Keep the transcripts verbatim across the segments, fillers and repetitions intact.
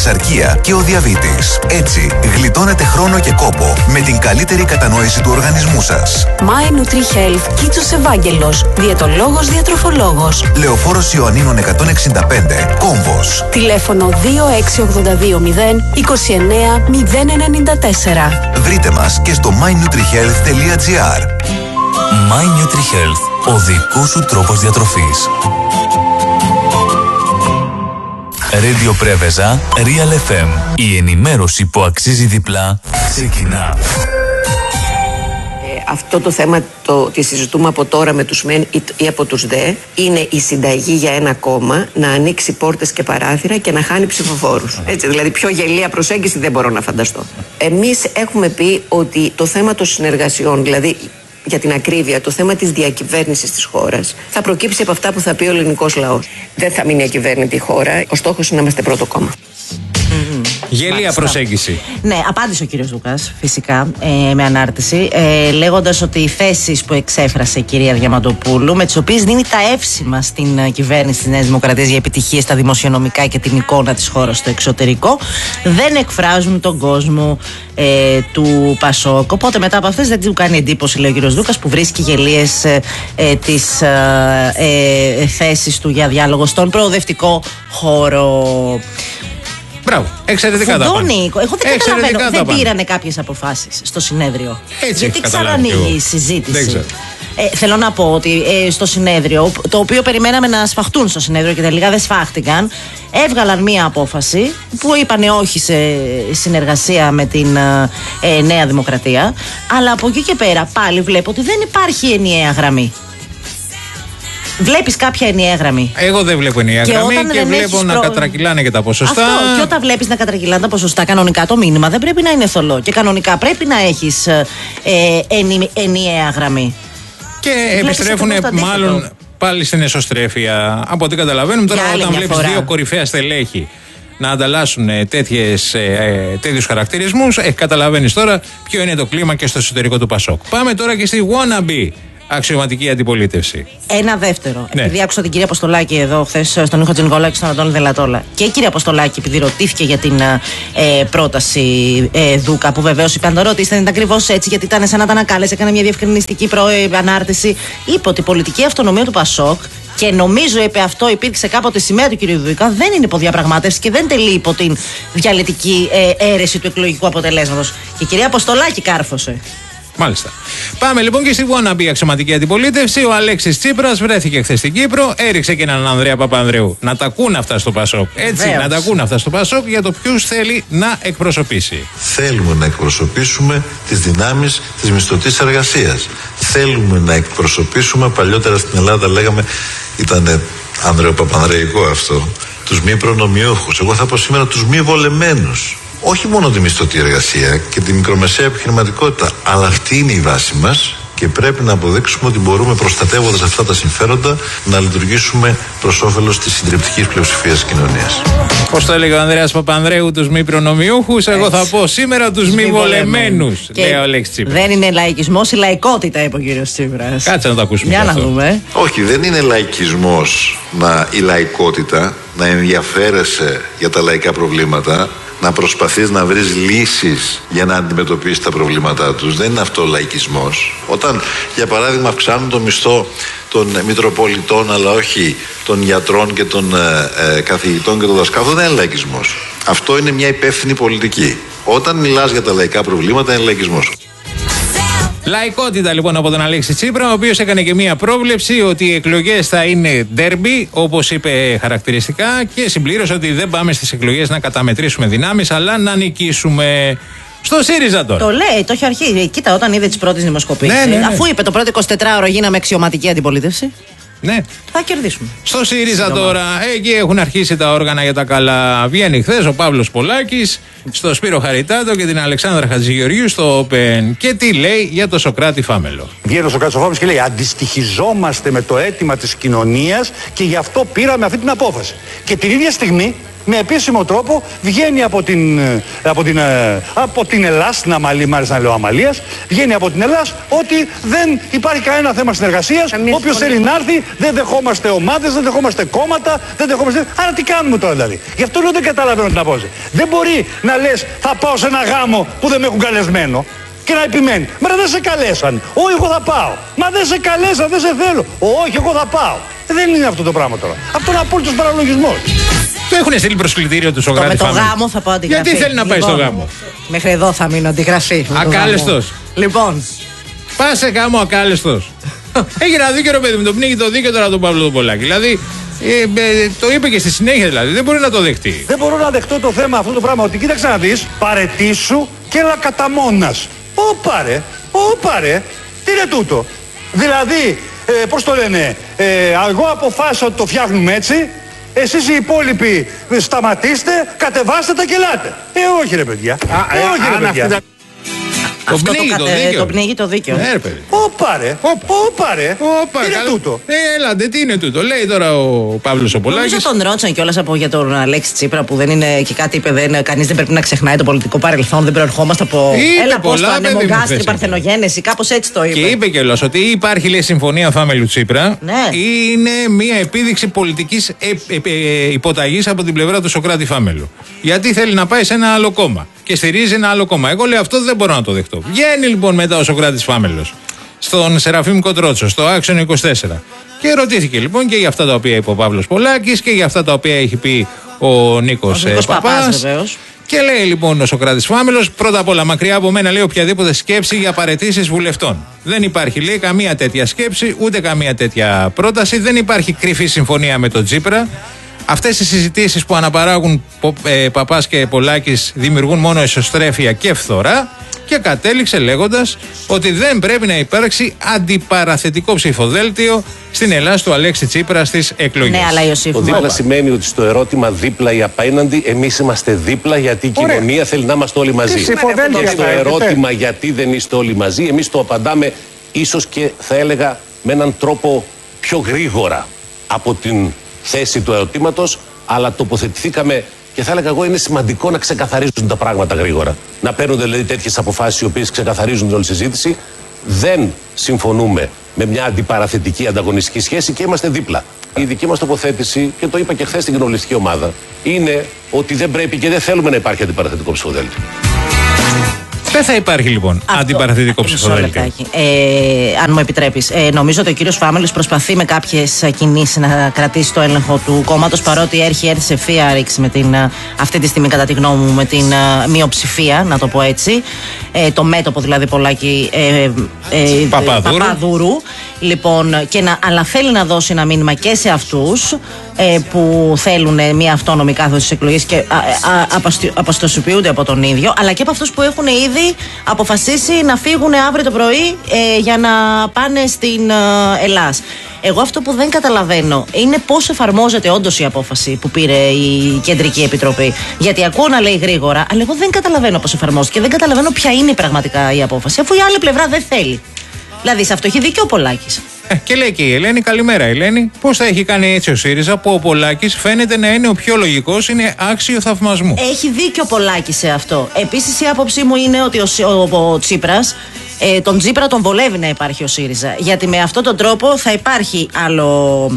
παχυσαρκία και ο διαβήτης. Έτσι, γλιτώνετε χρόνο και κόπο με την καλύτερη κατανόηση του οργανισμού σας. My Nutri-Health, Κίτσος Ευάγγελος, διαιτολόγος, διατροφολόγος. Λεωφόρος Ιωαννίνων εκατόν εξήντα πέντε, Κόμβος. Τηλέφωνο δύο έξι οκτώ δύο μηδέν είκοσι εννέα μηδέν ενενήντα τέσσερα. Βρείτε μας και στο my nutri health τελεία gr. My Nutri-Health, ο δικός σου τρόπος διατροφής. Radio Πρέβεζα, Real εφ εμ. Η ενημέρωση που αξίζει διπλά ξεκινά. Αυτό το θέμα το ότι συζητούμε από τώρα με τους μεν ή, ή από τους δε είναι η συνταγή για ένα κόμμα να ανοίξει πόρτες και παράθυρα και να χάνει ψηφοφόρους. Έτσι, δηλαδή πιο γελία προσέγγιση δεν μπορώ να φανταστώ. Εμείς έχουμε πει ότι το θέμα των συνεργασιών, δηλαδή για την ακρίβεια, το θέμα της διακυβέρνησης της χώρας θα προκύψει από αυτά που θα πει ο ελληνικός λαός. Δεν θα μείνει ακυβέρνητη η χώρα. Ο στόχος είναι να είμαστε πρώτο κόμμα. Mm-hmm. Γελία Μάλιστα. προσέγγιση. Ναι, απάντησε ο κύριος Δούκας, φυσικά, ε, με ανάρτηση, ε, λέγοντας ότι οι θέσεις που εξέφρασε η κυρία Διαμαντοπούλου, με τις οποίες δίνει τα εύσημα στην uh, κυβέρνηση της Νέας Δημοκρατίας για επιτυχίες στα δημοσιονομικά και την εικόνα της χώρας στο εξωτερικό, δεν εκφράζουν τον κόσμο ε, του Πασόκ. Οπότε μετά από αυτές δεν του κάνει εντύπωση, λέει ο κύριος Δούκας, που βρίσκει γελίες ε, ε, τις ε, ε, θέσεις του για διάλογο στον προοδευτικό χώρο. Μπράβο, εξαιρετικά τα πάνε. Εγώ δεν καταλαβαίνω, δεν πήρανε κάποιες αποφάσεις στο συνέδριο. Έτσι, γιατί ξανανοίγει η συζήτηση. Ε, θέλω να πω ότι ε, στο συνέδριο, το οποίο περιμέναμε να σφαχτούν στο συνέδριο και τελικά δεν σφάχτηκαν, έβγαλαν μία απόφαση που είπανε όχι σε συνεργασία με την ε, Νέα Δημοκρατία, αλλά από εκεί και πέρα πάλι βλέπω ότι δεν υπάρχει ενιαία γραμμή. Βλέπεις κάποια ενιαία γραμμή? Εγώ δεν βλέπω ενιαία και γραμμή και βλέπω προ... να κατρακυλάνε και τα ποσοστά. Αυτό. Και όταν βλέπεις να κατρακυλάνε τα ποσοστά, κανονικά το μήνυμα δεν πρέπει να είναι θολό. Και κανονικά πρέπει να έχεις ε, ενι, ενιαία γραμμή. Και επιστρέφουν μάλλον πάλι στην εσωστρέφεια. Από ό,τι καταλαβαίνουμε τώρα, όταν βλέπεις δύο κορυφαία στελέχη να ανταλλάσσουν τέτοιες, ε, τέτοιους χαρακτηρισμούς, ε, καταλαβαίνεις τώρα ποιο είναι το κλίμα και στο εσωτερικό του Πασόκ. Πάμε τώρα και στη wannabe αξιωματική αντιπολίτευση. Ένα δεύτερο. Ναι. Επειδή άκουσα την κυρία Αποστολάκη εδώ χθες στον Νίκο Τζενικολάκη και στον Αντώνη Δελατόλα. Και η κυρία Αποστολάκη, επειδή ρωτήθηκε για την ε, πρόταση ε, Δούκα, που βεβαίως είπε: αν το ρωτήσετε, δεν ήταν ακριβώς έτσι, γιατί ήταν σαν να τα ανακάλεσε, έκανε μια διευκρινιστική προ, ε, ανάρτηση. Είπε ότι η πολιτική αυτονομία του Πασόκ, και νομίζω είπε αυτό, υπήρξε κάποτε σημαία του κυρίου Δούκα, δεν είναι υποδιαπραγμάτευση και δεν τελεί υπό την διαλυτική ε, αίρεση του εκλογικού αποτελέσματος. Και η κυρία Αποστολάκη κάρφωσε. Μάλιστα. Πάμε λοιπόν και στη wannabe αξιωματική αντιπολίτευση. Ο Αλέξης Τσίπρας βρέθηκε χθες στην Κύπρο, έριξε και έναν Ανδρέα Παπανδρεού. Να τα ακούν αυτά στο Πασόκ. Έτσι, Βέως. να τα ακούν αυτά στο Πασόκ για το ποιους θέλει να εκπροσωπήσει. Θέλουμε να εκπροσωπήσουμε τις δυνάμεις της μισθωτής εργασίας. Θέλουμε να εκπροσωπήσουμε, παλιότερα στην Ελλάδα λέγαμε, ήταν Ανδρέο Παπανδρεϊκό αυτό, τους μη προνομιούχους. Εγώ θα πω σήμερα τους μη βολεμένους. Όχι μόνο τη μισθωτή εργασία και τη μικρομεσαία επιχειρηματικότητα, αλλά αυτή είναι η βάση μας και πρέπει να αποδείξουμε ότι μπορούμε, προστατεύοντας αυτά τα συμφέροντα, να λειτουργήσουμε προς όφελος της συντριπτικής πλειοψηφίας της κοινωνίας. Πώς το έλεγε ο Ανδρέας Παπανδρέου, τους μη προνομιούχους, εγώ θα πω σήμερα τους μη βολεμένους. Λέει ο Αλέξης Τσίπρας. Δεν είναι λαϊκισμός, η λαϊκότητα, είπε ο κύριος Τσίπρας. Κάτσε να το ακούσουμε. Για να δούμε. Όχι, δεν είναι λαϊκισμός να, η λαϊκότητα, να ενδιαφέρεσαι για τα λαϊκά προβλήματα, να προσπαθείς να βρεις λύσεις για να αντιμετωπίσεις τα προβλήματά τους. Δεν είναι αυτό ο λαϊκισμός. Όταν, για παράδειγμα, αυξάνουν το μισθό των Μητροπολιτών, αλλά όχι των γιατρών και των ε, ε, καθηγητών και των δασκάλων, δεν είναι λαϊκισμός. Αυτό είναι μια υπεύθυνη πολιτική. Όταν μιλάς για τα λαϊκά προβλήματα, είναι λαϊκισμός. Λαϊκότητα λοιπόν από τον Αλέξη Τσίπρα, ο οποίος έκανε και μία πρόβλεψη ότι οι εκλογές θα είναι ντέρμπι, όπως είπε χαρακτηριστικά, και συμπλήρωσε ότι δεν πάμε στις εκλογές να καταμετρήσουμε δυνάμεις, αλλά να νικήσουμε. Στο ΣΥΡΙΖΑ τώρα. Το λέει, το έχει αρχίσει. Κοίτα, όταν είδε τις πρώτες δημοσκοπήσεις, ναι, ναι, ναι. αφού είπε το πρώτο εικοσιτετράωρο γίναμε αξιωματική αντιπολίτευση. Ναι. Θα κερδίσουμε. Στο ΣΥΡΙΖΑ τώρα, εκεί έχουν αρχίσει τα όργανα για τα καλά. Βγαίνει χθες ο Παύλος Πολάκης, στο Σπύρο Χαριτάτο και την Αλεξάνδρα Χατζηγεωργίου στο Open. Και τι λέει για το Σωκράτη Φάμελο. Βγαίνει ο Σωκράτης Φάμελος και λέει: αντιστοιχιζόμαστε με το αίτημα της κοινωνίας και γι' αυτό πήραμε αυτή την απόφαση. Και την ίδια στιγμή, με επίσημο τρόπο, βγαίνει από την, από την, από την Ελλάς, την Αμαλή, μ' άρεσε να λέω Αμαλίας, βγαίνει από την Ελλάς ότι δεν υπάρχει κανένα θέμα συνεργασίας. Όποιος θέλει να έρθει δεν δεχόμαστε ομάδες, δεν δεχόμαστε κόμματα, δεν δεχόμαστε. Άρα τι κάνουμε τώρα δηλαδή? Γι' αυτό λέω δεν καταλαβαίνω την απόφαση. Δεν μπορεί να λες θα πάω σε ένα γάμο που δεν με έχουν καλεσμένο και να επιμένει. Μα δεν σε καλέσαν. Όχι, εγώ θα πάω. Μα δεν σε καλέσαν, δεν σε θέλω. Όχι, εγώ θα πάω. Δεν είναι αυτό το πράγμα τώρα. Αυτό είναι απόλυτος παραλογισμός. Το έχουν στείλει προσκλητήριο του Σοκράτη. Με το γάμο θα πω αντιγραφή. Γιατί θέλει να πάει λοιπόν, στο γάμο? Μέχρι εδώ θα μείνω αντιγραφή. Ακάλεστος. Λοιπόν. Πα σε γάμο ακάλεστος. Έχει ένα δίκαιο, παιδί μου, το πνίγει το δίκαιο τώρα τον Παύλο τον Πολάκη. Δηλαδή ε, ε, το είπε και στη συνέχεια, δηλαδή δεν μπορεί να το δεχτεί. Δεν μπορώ να δεχτώ το θέμα αυτό το πράγμα. Ότι κοίταξε να δεις, παρετήσου και έλα κατά μόνας. Ωπα ρε, ωπα ρε, τι είναι τούτο? Δηλαδή, ε, πώς το λένε, ε, εγώ αποφάσισα ότι το φτιάχνουμε έτσι, εσείς οι υπόλοιποι σταματήστε, κατεβάστε τα και ελάτε. Ε, όχι ρε παιδιά. Α, ε, όχι ρε παιδιά. Το πνίγει το, το δίκαιο. Το πνίγει το δίκαιο. Ναι, ρε παιδί. Ωπα ρε, ωπα ρε. Τι είναι τούτο? Ε, έλατε, τι είναι τούτο? Λέει τώρα ο Παύλος ο Πολάκης. Νομίζω τον ρώτησαν κιόλας από για τον Αλέξη Τσίπρα που δεν είναι και κάτι είπε. Δεν, κανείς δεν πρέπει να ξεχνάει το πολιτικό παρελθόν. Δεν προερχόμαστε από. Είπε έλα πώς το πολλά, παιδί μου, ανεμογκάστρη παρθενογένεση. Κάπως έτσι το είπε. Και είπε κιόλας ότι υπάρχει, λέει, συμφωνία Φάμελου Τσίπρα. Ναι. Είναι μια επίδειξη πολιτικής ε, ε, ε, υποταγής από την πλευρά του Σοκράτη Φάμελου. Γιατί θέλει να πάει σε ένα άλλο κόμμα και στηρίζει ένα άλλο κόμμα. Εγώ λέω αυτό δεν μπορώ να το δεχτώ. Βγαίνει λοιπόν μετά ο Σοκράτης Φάμελος στον Σεραφείμ Κοντρότσο, στο Άξιον είκοσι τέσσερα. Και ρωτήθηκε λοιπόν και για αυτά τα οποία είπε ο Παύλος Πολάκης και για αυτά τα οποία έχει πει ο Νίκος ε, Παπάς. Και λέει λοιπόν ο Σοκράτης Φάμελος, πρώτα απ' όλα, μακριά από μένα, λέει, οποιαδήποτε σκέψη για παραιτήσεις βουλευτών. Δεν υπάρχει, λέει, καμία τέτοια σκέψη, ούτε καμία τέτοια πρόταση. Δεν υπάρχει κρυφή συμφωνία με τον Τσίπρα. Αυτές οι συζητήσεις που αναπαράγουν ε, Παπάς και Πολάκης δημιουργούν μόνο εσωστρέφεια και φθορά. Και κατέληξε λέγοντας ότι δεν πρέπει να υπάρξει αντιπαραθετικό ψηφοδέλτιο στην Ελλάδα του Αλέξη Τσίπρα στις εκλογές. Ναι, αλλά Ιωσήφ, το δίπλα σημαίνει ότι στο ερώτημα δίπλα ή απέναντι, εμείς είμαστε δίπλα γιατί η Ωραία. κοινωνία θέλει να είμαστε όλοι μαζί. Και στο ερώτημα γιατί δεν είστε όλοι μαζί, εμείς το απαντάμε ίσως και θα έλεγα με έναν τρόπο πιο γρήγορα από την θέση του ερωτήματος, αλλά τοποθετηθήκαμε. Και θα έλεγα εγώ είναι σημαντικό να ξεκαθαρίζουν τα πράγματα γρήγορα. Να παίρνουν δηλαδή τέτοιες αποφάσεις οι οποίες ξεκαθαρίζουν την όλη συζήτηση. Δεν συμφωνούμε με μια αντιπαραθετική ανταγωνιστική σχέση και είμαστε δίπλα. Η δική μας τοποθέτηση, και το είπα και χθες στην κοινοβουλευτική ομάδα, είναι ότι δεν πρέπει και δεν θέλουμε να υπάρχει αντιπαραθετικό ψηφοδέλτιο. Δεν θα υπάρχει λοιπόν αυτό, αντιπαραθετικό ψηφοδέλτιο. Ε, αν μου επιτρέπεις. Ε, νομίζω ότι ο κύριος Φάμελος προσπαθεί με κάποιες κινήσεις να κρατήσει το έλεγχο του κόμματος, παρότι έχει έρθει σε ευθεία ρήξη με την, αυτή τη στιγμή, κατά τη γνώμη μου, με την μειοψηφία, να το πω έτσι. Ε, το μέτωπο δηλαδή Πολάκη ε, ε, Παπαδούρου. Παπαδούρου. Λοιπόν, και να, αλλά θέλει να δώσει ένα μήνυμα και σε αυτούς ε, που θέλουν μια αυτόνομη κάθοδο στις εκλογές και αποστασιοποιούνται από τον ίδιο, αλλά και από αυτούς που έχουν ήδη αποφασίσει να φύγουν αύριο το πρωί ε, για να πάνε στην ε, Ελλάς. Εγώ αυτό που δεν καταλαβαίνω είναι πώς εφαρμόζεται όντως η απόφαση που πήρε η Κεντρική Επιτροπή. Γιατί ακούω να λέει γρήγορα, αλλά εγώ δεν καταλαβαίνω πώς εφαρμόζεται και δεν καταλαβαίνω ποια είναι πραγματικά η απόφαση, αφού η άλλη πλευρά δεν θέλει. Δηλαδή σε αυτό έχει δίκιο ο Πολάκης. Ε, και λέει και η Ελένη, καλημέρα Ελένη, πώς θα έχει κάνει έτσι ο ΣΥΡΙΖΑ που ο Πολάκης φαίνεται να είναι ο πιο λογικός, είναι άξιο θαυμασμού. Έχει δίκιο ο Πολάκης σε αυτό. Επίσης η άποψή μου είναι ότι ο, ο, ο Τσίπρας, ε, τον Τσίπρα τον βολεύει να υπάρχει ο ΣΥΡΙΖΑ. Γιατί με αυτόν τον τρόπο θα υπάρχει άλλο...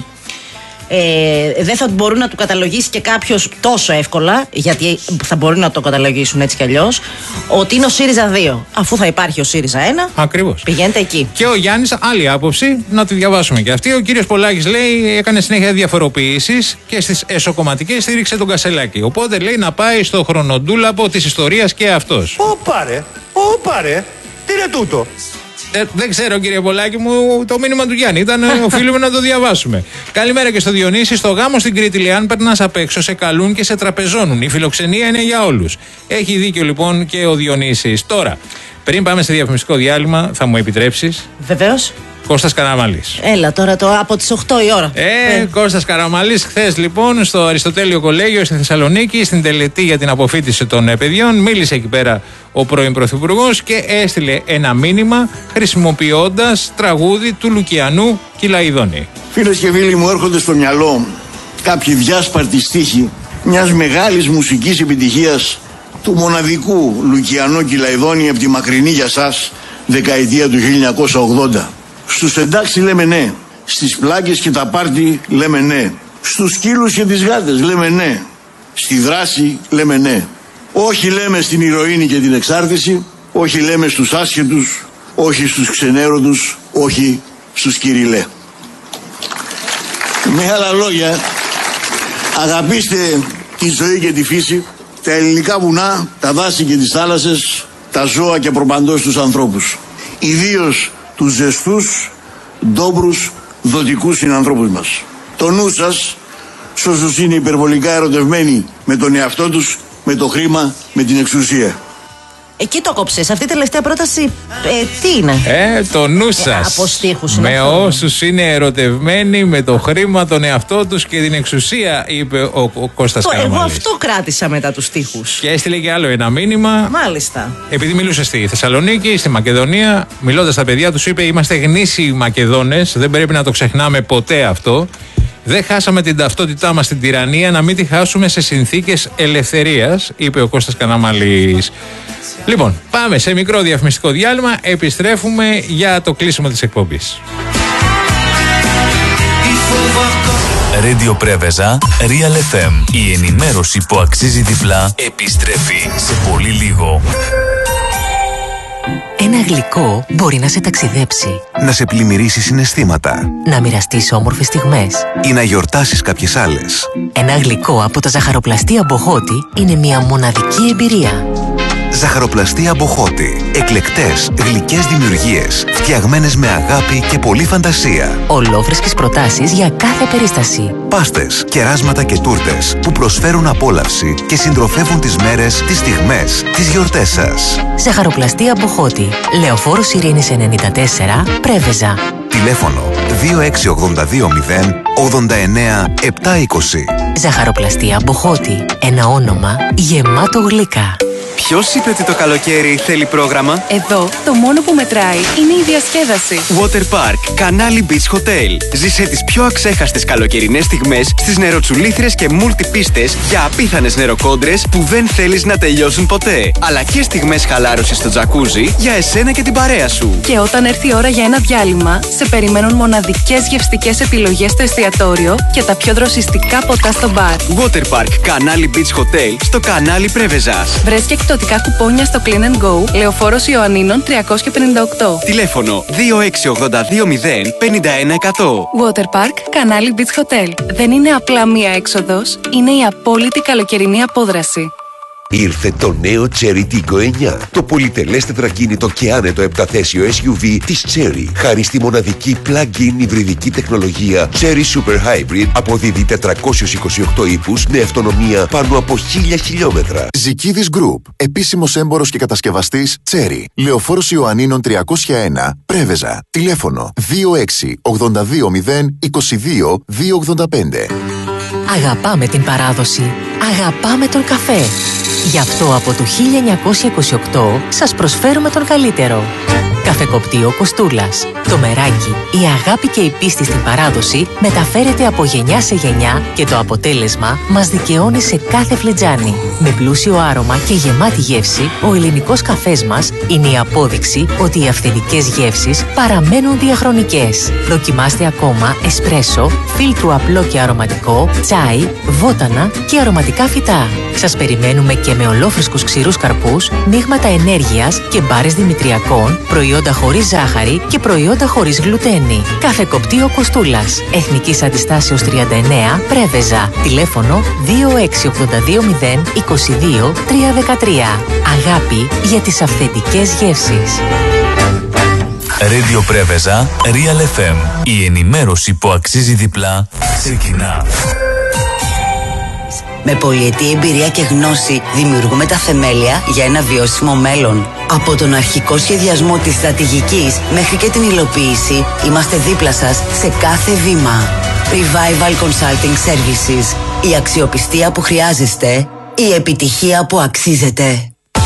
Ε, δεν θα μπορούν να του καταλογίσει και κάποιος τόσο εύκολα, γιατί θα μπορούν να το καταλογίσουν έτσι κι αλλιώς, ότι είναι ο ΣΥΡΙΖΑ δύο. Αφού θα υπάρχει ο ΣΥΡΙΖΑ ένα, ακριβώς. Πηγαίνετε εκεί. Και ο Γιάννης, άλλη άποψη, να τη διαβάσουμε και αυτή. Ο κύριος Πολάκης λέει, έκανε συνέχεια διαφοροποιήσεις και στις εσωκομματικές στήριξε τον Κασελάκη. Οπότε λέει να πάει στο χρονοτούλαπο της ιστορίας και αυτός. Ωπα ρε, ωπα ρε, τι είναι τούτο? Ε, δεν ξέρω κύριε Πολάκη μου, το μήνυμα του Γιάννη ήταν, οφείλουμε να το διαβάσουμε. Καλημέρα και στο Διονύση. Στο γάμο στην Κρήτη, λέει, αν περνάς απ' έξω, σε καλούν και σε τραπεζώνουν. Η φιλοξενία είναι για όλους. Έχει δίκιο λοιπόν και ο Διονύσης. Τώρα, πριν πάμε σε διαφημιστικό διάλειμμα, θα μου επιτρέψεις? Βεβαίως. Κώστας Καραμαλής. Έλα τώρα το από τις οκτώ η ώρα. Ε, ε. Κώστας Καραμαλής, χθες λοιπόν στο Αριστοτέλειο Κολέγιο στη Θεσσαλονίκη, στην τελετή για την αποφοίτηση των παιδιών, μίλησε εκεί πέρα ο πρώην Πρωθυπουργός και έστειλε ένα μήνυμα χρησιμοποιώντας τραγούδι του Λουκιανού Κυλαϊδόνη. Φίλες και φίλοι μου, έρχονται στο μυαλό κάποιοι διάσπαρτοι στίχοι μιας μεγάλης μουσικής επιτυχίας του μοναδικού Λουκιανού Κυλαϊδόνη από τη μακρινή για σας δεκαετία του χίλια εννιακόσια ογδόντα. Στους εντάξει λέμε ναι, Στις πλάκες και τα πάρτι λέμε ναι. Στους σκύλους και τις γάτες λέμε ναι. Στη δράση λέμε ναι. Όχι λέμε στην ηρωίνη και την εξάρτηση. Όχι λέμε στους άσχετους. Όχι στους ξενέρωτους. Όχι στους κυριλέ. Με άλλα λόγια, αγαπήστε τη ζωή και τη φύση, τα ελληνικά βουνά, τα δάση και τις θάλασσες, τα ζώα και προπαντός τους ανθρώπους. Ιδίως τους ζεστούς, ντόπρους, δοτικούς συνανθρώπους μας. Το νου σας, σ' όσους είναι υπερβολικά ερωτευμένοι με τον εαυτό τους, με το χρήμα, με την εξουσία. Εκεί το κόψες. Αυτή η τελευταία πρόταση ε, τι είναι? Ε, το νου σας. Ε, από στίχους είναι με αυτό. όσους είναι ερωτευμένοι με το χρήμα, τον εαυτό τους και την εξουσία, είπε ο, ο Κώστας το, Καραμανλής. Εγώ αυτό κράτησα μετά τους στίχους. Και έστειλε και άλλο ένα μήνυμα. Μάλιστα. Επειδή μιλούσε στη Θεσσαλονίκη, στη Μακεδονία, μιλώντας στα παιδιά τους, είπε: είμαστε γνήσιοι Μακεδόνες, δεν πρέπει να το ξεχνάμε ποτέ αυτό. Δεν χάσαμε την ταυτότητά μας στην τυραννία, να μην τη χάσουμε σε συνθήκες ελευθερίας, είπε ο Κώστας Καραμανλής. Λοιπόν, πάμε σε μικρό διαφημιστικό διάλειμμα, επιστρέφουμε για το κλείσιμο της εκπομπής. Radio Πρέβεζα, Real εφ εμ. Η ενημέρωση που αξίζει διπλά επιστρέφει σε πολύ λίγο. Ένα γλυκό μπορεί να σε ταξιδέψει, να σε πλημμυρίσει συναισθήματα, να μοιραστείς όμορφες στιγμές ή να γιορτάσεις κάποιες άλλες. Ένα γλυκό από τα ζαχαροπλαστεία Μποχώτη είναι μια μοναδική εμπειρία. Ζαχαροπλαστεία Μποχώτη. Εκλεκτές, γλυκές δημιουργίες, φτιαγμένες με αγάπη και πολλή φαντασία. Ολόφρεσκες προτάσεις για κάθε περίσταση. Πάστες, κεράσματα και τούρτες που προσφέρουν απόλαυση και συντροφεύουν τις μέρες, τις στιγμές, τις γιορτές σας. Ζαχαροπλαστεία Μποχώτη. Λεωφόρος Ειρήνης ενενήντα τέσσερα, Πρέβεζα. Τηλέφωνο δύο έξι ογδόντα δύο μηδέν ογδόντα εννέα επτακόσια είκοσι. Ζαχαροπλαστεία Μποχώτη. Ένα όνομα γεμάτο γλυκά. Ποιος είπε ότι το καλοκαίρι θέλει πρόγραμμα? Εδώ το μόνο που μετράει είναι η διασκέδαση. Water Park, Κανάλι Beach Hotel. Ζήσε τις πιο αξέχαστες καλοκαιρινές στιγμές στις νεροτσουλήθρες και μουλτιπίστες για απίθανες νεροκόντρες που δεν θέλεις να τελειώσουν ποτέ. Αλλά και στιγμές χαλάρωσης στο τζακούζι για εσένα και την παρέα σου. Και όταν έρθει η ώρα για ένα διάλειμμα, σε περιμένουν μοναδικές γευστικές επιλογές στο εστιατόριο και τα πιο δροσιστικά ποτά στο μπαρ. Water Park, Κανάλι Beach Hotel στο κανάλι Πρέβεζας. Βρες και εκπτωτικά κουπόνια στο Clean and Go, Λεωφόρος Ιωαννίνων τριακόσια πενήντα οκτώ. Τηλέφωνο δύο έξι ογδόντα δύο μηδέν πενήντα ένα εκατό. Water Park, Κανάλι Beach Hotel. Δεν είναι απλά μία έξοδος, είναι η απόλυτη καλοκαιρινή απόδραση. Ήρθε το νέο Chery Tiggo εννιά, το πολυτελές τετρακίνητο και άνετο επταθέσιο ες γιου βι της Chery. Χάρη στη μοναδική plug-in υβριδική τεχνολογία Chery Super Hybrid, αποδίδει τετρακόσιους είκοσι οκτώ ύπους με αυτονομία πάνω από χίλια χιλιόμετρα. Ζικίδης Group, επίσημος έμπορος και κατασκευαστής Chery. Λεωφόρος Ιωαννίνων τριακόσια ένα, Πρέβεζα. Τηλέφωνο δύο έξι ογδόντα δύο μηδέν είκοσι δύο διακόσια ογδόντα πέντε. Αγαπάμε την παράδοση. Αγαπάμε τον καφέ. Γι' αυτό από το χίλια εννιακόσια είκοσι οκτώ σας προσφέρουμε τον καλύτερο. Καφεκοπτείο Κοστούλας. Το μεράκι, η αγάπη και η πίστη στην παράδοση μεταφέρεται από γενιά σε γενιά και το αποτέλεσμα μας δικαιώνει σε κάθε φλιτζάνι. Με πλούσιο άρωμα και γεμάτη γεύση, ο ελληνικός καφές μας είναι η απόδειξη ότι οι αυθεντικές γεύσεις παραμένουν διαχρονικές. Δοκιμάστε ακόμα εσπρέσο, φίλτρου απλό και αρωματικό, τσάι, βότανα και αρωματικά φυτά. Σας περιμένουμε και με ολόφρεσκους ξηρούς καρπούς, μείγματα ενέργειας και μπάρες δημητριακών, προϊόντα χωρίς ζάχαρη και προϊόντα χωρίς γλουτένη. Καφεκοπτείο Κοστούλας. Εθνικής Αντιστάσεως τριάντα εννέα, Πρέβεζα. Τηλέφωνο δύο έξι ογδόντα δύο μηδέν είκοσι δύο τριακόσια δεκατρία. Αγάπη για τις αυθεντικές γεύσεις. Radio Πρέβεζα, Real εφ εμ. Η ενημέρωση που αξίζει διπλά ξεκινά. Με πολυετή εμπειρία και γνώση δημιουργούμε τα θεμέλια για ένα βιώσιμο μέλλον. Από τον αρχικό σχεδιασμό της στρατηγικής μέχρι και την υλοποίηση, είμαστε δίπλα σας σε κάθε βήμα. Revival Consulting Services. Η αξιοπιστία που χρειάζεστε, η επιτυχία που αξίζετε.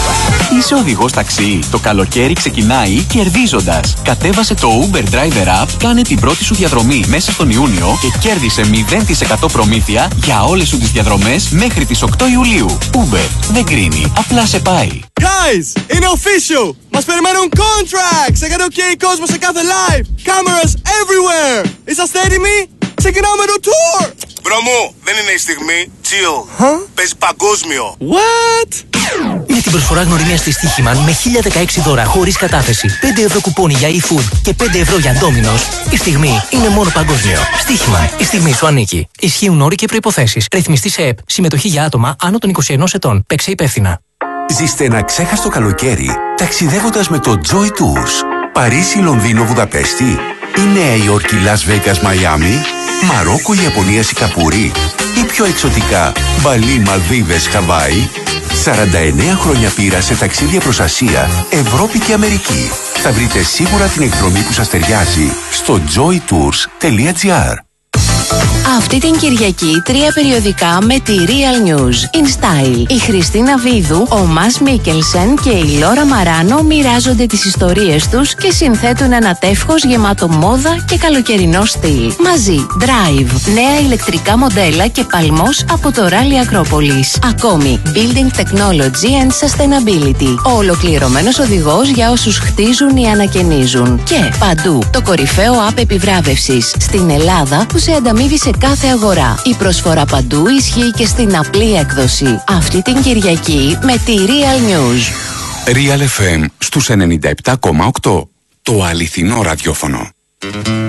Είσαι οδηγός ταξί. Το καλοκαίρι ξεκινάει κερδίζοντας. Κατέβασε το Uber Driver App, κάνε την πρώτη σου διαδρομή μέσα στον Ιούνιο και κέρδισε μηδέν τοις εκατό προμήθεια για όλες σου τις διαδρομές μέχρι τις οκτώ Ιουλίου. Uber δεν κρίνει, απλά σε πάει. Guys, είναι official! Μας περιμένουν contracts! Έκανε OK κόσμο σε κάθε live! Cameras everywhere! Είσαστε έτοιμοι? Ξεκινάμε το tour! Μπρο μου, δεν είναι η στιγμή. Chill. Huh? Παίζει παγκόσμιο. What? Με την προσφορά γνωριμία στη Στοίχημαν με χίλια δεκαέξι δώρα χωρίς κατάθεση, πέντε ευρώ κουπόνι για e-food και πέντε ευρώ για Domino's, η στιγμή είναι μόνο παγκόσμιο. Στοίχημαν, η στιγμή σου ανήκει. Ισχύουν όροι και προϋποθέσεις. Ρυθμιστή σε ΕΠ. Συμμετοχή για άτομα άνω των είκοσι ενός ετών. Παίξε υπεύθυνα. Ζήστε ένα ξέχαστο καλοκαίρι ταξιδεύοντας με το Joy Tours. Παρίσι, Λονδίνο, Βουδαπέστη ή Νέα Υόρκη, Las Vegas, Μαϊάμι, Μαρόκο, Ιαπωνία, Σιγκαπούρη ή πιο εξωτικά Μπαλί, Μαλδίβες, Χαβάη. σαράντα εννέα χρόνια πείρα σε ταξίδια προς Ασία, Ευρώπη και Αμερική. Θα βρείτε σίγουρα την εκδρομή που σας ταιριάζει στο joy tours τελεία gr. Αυτή την Κυριακή τρία περιοδικά με τη Real News. In Style. Η Χριστίνα Βίδου, ο Μας Μίκελσεν και η Λόρα Μαράνο μοιράζονται τις ιστορίες τους και συνθέτουν ένα τεύχος γεμάτο μόδα και καλοκαιρινό στυλ. Μαζί, Drive, νέα ηλεκτρικά μοντέλα και παλμός από το Rally Acropolis. Ακόμη, Building Technology and Sustainability. Ο ολοκληρωμένος οδηγός για όσους χτίζουν ή ανακαινίζουν. Και παντού, το κορυφαίο app επιβράβευσης στην Ελλάδα που σε ανταμείβει σε κάθε αγορά. Η προσφορά παντού ισχύει και στην απλή έκδοση. Αυτή την Κυριακή με τη Real News. Real εφ εμ στους ενενήντα επτά κόμμα οκτώ. Το αληθινό ραδιόφωνο.